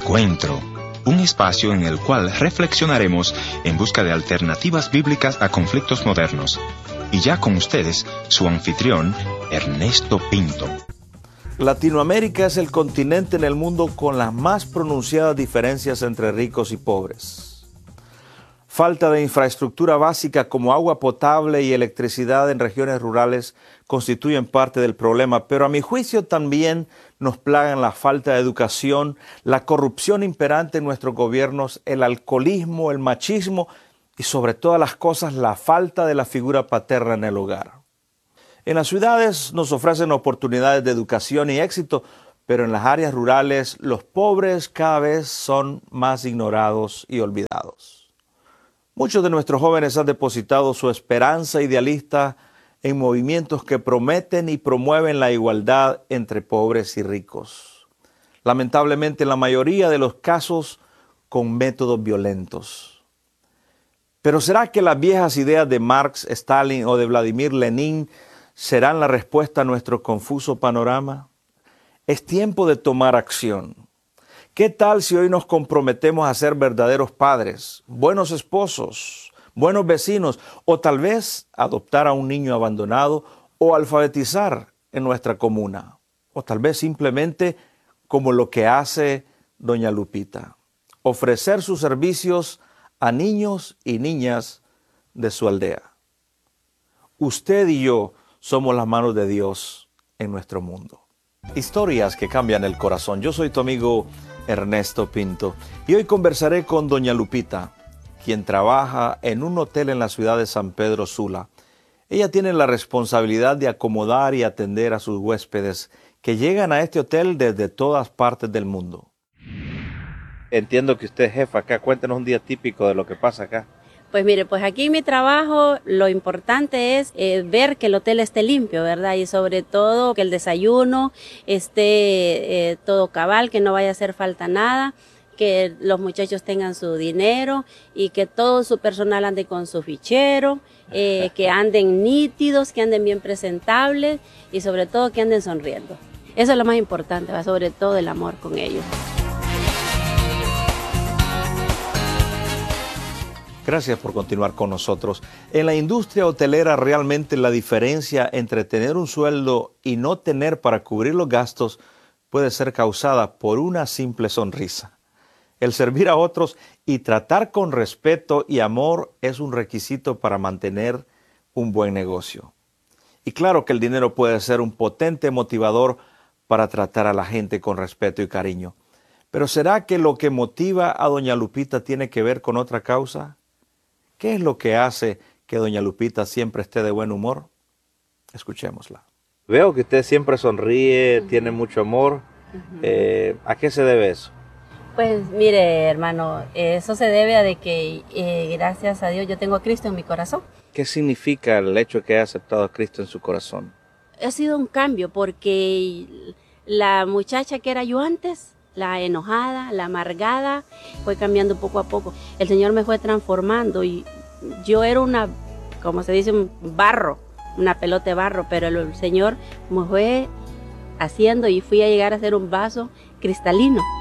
Encuentro, un espacio en el cual reflexionaremos en busca de alternativas bíblicas a conflictos modernos. Y ya con ustedes, su anfitrión, Ernesto Pinto. Latinoamérica es el continente en el mundo con las más pronunciadas diferencias entre ricos y pobres. Falta de infraestructura básica como agua potable y electricidad en regiones rurales constituyen parte del problema, pero a mi juicio también nos plagan la falta de educación, la corrupción imperante en nuestros gobiernos, el alcoholismo, el machismo y sobre todas las cosas la falta de la figura paterna en el hogar. En las ciudades nos ofrecen oportunidades de educación y éxito, pero en las áreas rurales los pobres cada vez son más ignorados y olvidados. Muchos de nuestros jóvenes han depositado su esperanza idealista en movimientos que prometen y promueven la igualdad entre pobres y ricos. Lamentablemente, en la mayoría de los casos, con métodos violentos. Pero ¿será que las viejas ideas de Marx, Stalin o de Vladimir Lenin serán la respuesta a nuestro confuso panorama? Es tiempo de tomar acción. ¿Qué tal si hoy nos comprometemos a ser verdaderos padres, buenos esposos, buenos vecinos, o tal vez adoptar a un niño abandonado o alfabetizar en nuestra comuna? O tal vez simplemente como lo que hace doña Lupita, ofrecer sus servicios a niños y niñas de su aldea. Usted y yo somos las manos de Dios en nuestro mundo. Historias que cambian el corazón. Yo soy tu amigo Ernesto Pinto y hoy conversaré con doña Lupita, quien trabaja en un hotel en la ciudad de San Pedro Sula. Ella tiene la responsabilidad de acomodar y atender a sus huéspedes que llegan a este hotel desde todas partes del mundo. Entiendo que usted es jefa acá. Cuéntenos un día típico de lo que pasa acá. Pues mire, pues aquí en mi trabajo lo importante es ver que el hotel esté limpio, ¿verdad? Y sobre todo que el desayuno esté todo cabal, que no vaya a hacer falta nada, que los muchachos tengan su dinero y que todo su personal ande con su fichero, que anden nítidos, que anden bien presentables y sobre todo que anden sonriendo. Eso es lo más importante, ¿verdad? Sobre todo el amor con ellos. Gracias por continuar con nosotros. En la industria hotelera realmente la diferencia entre tener un sueldo y no tener para cubrir los gastos puede ser causada por una simple sonrisa. El servir a otros y tratar con respeto y amor es un requisito para mantener un buen negocio. Y claro que el dinero puede ser un potente motivador para tratar a la gente con respeto y cariño. Pero ¿será que lo que motiva a doña Lupita tiene que ver con otra causa? ¿Qué es lo que hace que doña Lupita siempre esté de buen humor? Escuchémosla. Veo que usted siempre sonríe, tiene mucho amor. ¿A qué se debe eso? Pues mire, hermano, eso se debe a de que gracias a Dios yo tengo a Cristo en mi corazón. ¿Qué significa el hecho de que haya aceptado a Cristo en su corazón? Ha sido un cambio porque la muchacha que era yo antes, la enojada, la amargada, fue cambiando poco a poco. El Señor me fue transformando y yo era una, como se dice, un barro, una pelota de barro, pero el Señor me fue haciendo y fui a llegar a ser un vaso cristalino.